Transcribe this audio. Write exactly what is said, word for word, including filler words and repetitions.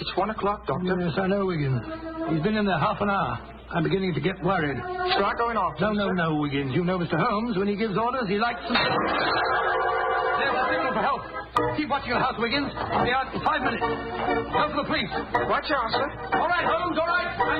It's one o'clock, Doctor. Yes, I know, Wiggins. He's been in there half an hour. I'm beginning to get worried. Start going off. No, no, no, Wiggins. You know Mister Holmes. When he gives orders, he likes them. There's a signal for help. Keep watching the house, Wiggins. I'll be out in five minutes. Go for the police. Watch out, sir. All right, Holmes, all right. I'm